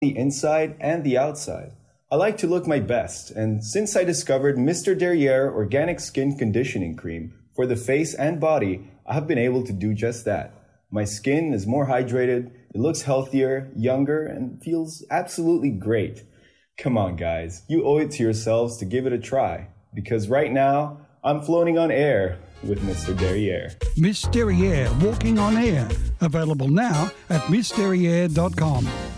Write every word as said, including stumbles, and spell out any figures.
the inside and the outside. I like to look my best, and since I discovered Mister Derriere Organic Skin Conditioning Cream for the face and body, I have been able to do just that. My skin is more hydrated, it looks healthier, younger, and feels absolutely great. Come on, guys, you owe it to yourselves to give it a try, because right now, I'm floating on air with Mister Derriere. Miss Derriere Walking on Air, available now at miss derriere dot com.